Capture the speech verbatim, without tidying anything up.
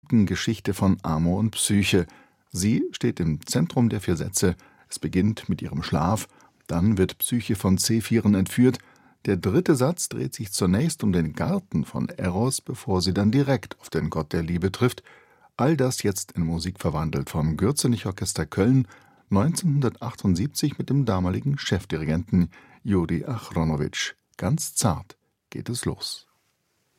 antiken Geschichte von Amor und Psyche. Sie steht im Zentrum der vier Sätze. Es beginnt mit ihrem Schlaf, dann wird Psyche von Zephyren entführt. Der dritte Satz dreht sich zunächst um den Garten von Eros, bevor sie dann direkt auf den Gott der Liebe trifft. All das jetzt in Musik verwandelt vom Gürzenich-Orchester Köln neunzehnhundertachtundsiebzig mit dem damaligen Chefdirigenten Juri Achronowitsch. Ganz zart geht es los.